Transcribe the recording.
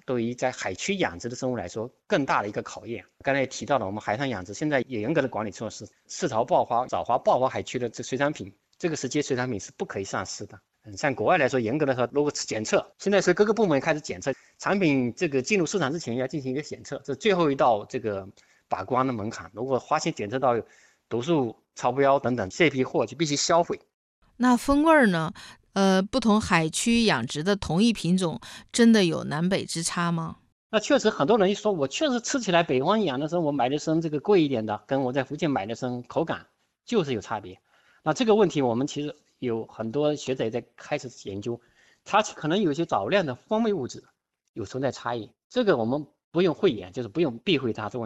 对于在海区养殖的生物来说更大的一个考验。刚才也提到了，我们海上养殖现在也严格的管理措施，赤潮爆发、早花爆发海区的这水产品，这个时节水产品是不可以上市的。像国外来说，严格的说，如果检测，现在是各个部门开始检测产品，这个进入市场之前要进行一个检测，这最后一道这个把关的门槛。如果发现检测到毒素超标等等，这批货就必须销毁。 那风味呢？不同海区养殖的同一品种，真的有南北之差吗？ 那确实，很多人一说，我确实吃起来北方养的生，我买的生这个贵一点的，跟我在福建买的生口感就是有差别。那这个问题，我们其实有很多学者也在开始研究，它可能有一些少量的风味物质有存在差异，这个我们不用讳言，就是不用避讳它这种。